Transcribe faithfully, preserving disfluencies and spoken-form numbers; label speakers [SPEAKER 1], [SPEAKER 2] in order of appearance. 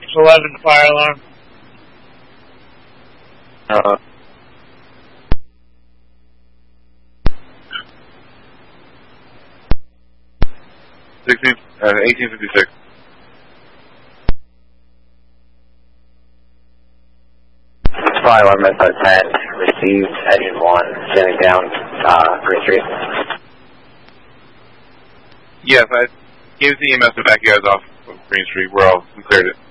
[SPEAKER 1] eleven, fire alarm.
[SPEAKER 2] Uh,
[SPEAKER 3] sixteen, uh, eighteen fifty-six.
[SPEAKER 2] fire alarm at ten, received engine one, standing down, uh, Green Street.
[SPEAKER 3] Yes, I gave the E M S to back you guys off of Green Street. We're all we cleared it.